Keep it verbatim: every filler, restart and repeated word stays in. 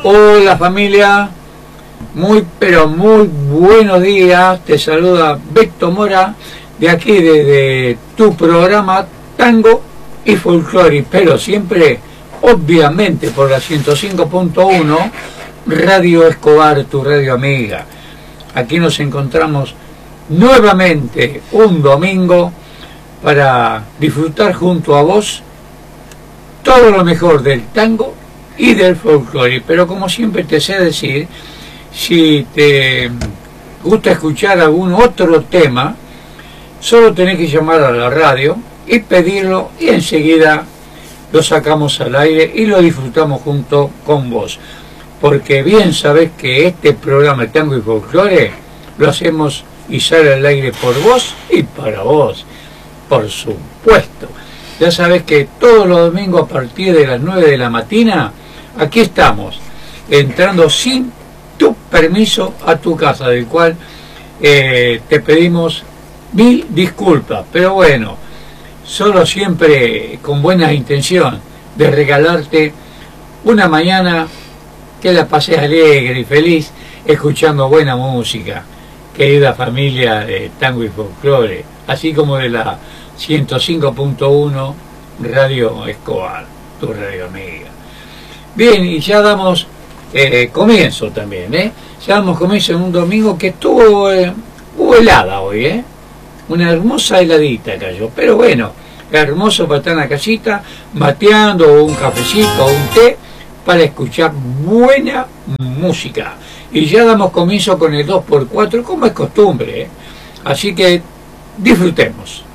Hola familia, muy pero muy buenos días, te saluda Beto Mora de aquí desde tu programa Tango y Folclore, pero siempre obviamente por la ciento cinco punto uno Radio Escobar, tu radio amiga. Aquí nos encontramos nuevamente un domingo para disfrutar junto a vos todo lo mejor del tango y del folclore, pero como siempre te sé decir, si te gusta escuchar algún otro tema, solo tenés que llamar a la radio y pedirlo y enseguida lo sacamos al aire y lo disfrutamos junto con vos, porque bien sabés que este programa de Tango y Folclore lo hacemos y sale al aire por vos y para vos, por supuesto. Ya sabés que todos los domingos a partir de las nueve de la mañana aquí estamos, entrando sin tu permiso a tu casa, del cual eh, te pedimos mil disculpas, pero bueno, solo siempre con buena intención de regalarte una mañana que la pases alegre y feliz escuchando buena música, querida familia de Tango y Folclore, así como de la ciento cinco punto uno Radio Escobar, tu radio amiga. Bien, y ya damos eh, comienzo también, ¿eh? Ya damos comienzo en un domingo que estuvo, eh, hubo helada hoy, ¿eh? Una hermosa heladita cayó, pero bueno, hermoso para estar en la casita, mateando un cafecito o un té para escuchar buena música. Y ya damos comienzo con el dos por cuatro, como es costumbre, ¿eh? Así que disfrutemos.